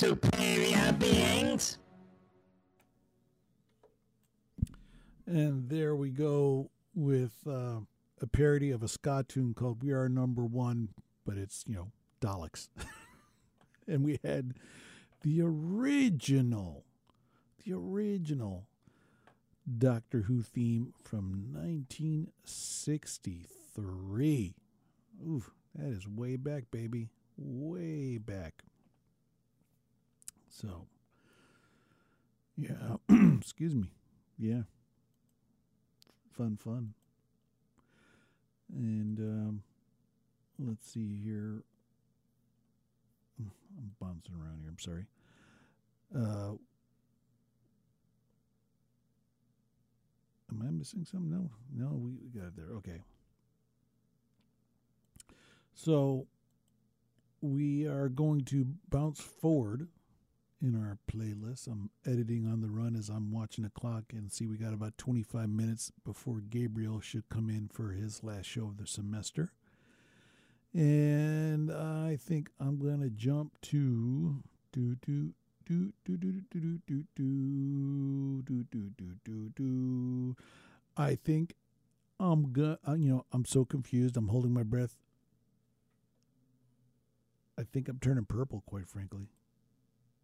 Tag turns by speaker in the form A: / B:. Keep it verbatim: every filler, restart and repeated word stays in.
A: superior beings.
B: And there we go with uh, a parody of a ska tune called We Are Number One, but it's, you know, Daleks. And we had the original, the original Doctor Who theme from nineteen sixty-three. Ooh, that is way back, baby. Way back. So, yeah. Excuse me. Yeah. Fun, fun. And um, let's see here. I'm bouncing around here. I'm sorry. Uh, am I missing something? No, no, we, we got it there. Okay. So we are going to bounce forward in our playlist. I'm editing on the run as I'm watching the clock and see we got about twenty-five minutes before Gabriel should come in for his last show of the semester. And I think I'm going to jump to do do do do do do do do do do do do do do. I think I'm going to, you know, I'm so confused. I'm holding my breath. I think I'm turning purple, quite frankly.